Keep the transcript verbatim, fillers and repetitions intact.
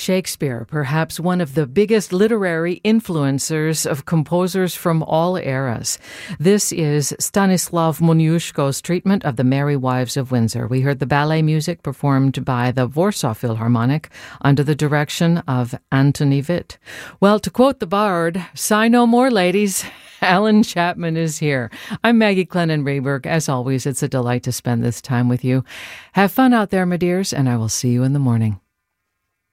Shakespeare, perhaps one of the biggest literary influencers of composers from all eras. This is Stanislaw Moniuszko's treatment of The Merry Wives of Windsor. We heard the ballet music performed by the Warsaw Philharmonic under the direction of Antoni Witt. Well, to quote the bard, sigh no more, ladies. Alan Chapman is here. I'm Maggie Clennon-Rayberg. As always, it's a delight to spend this time with you. Have fun out there, my dears, and I will see you in the morning.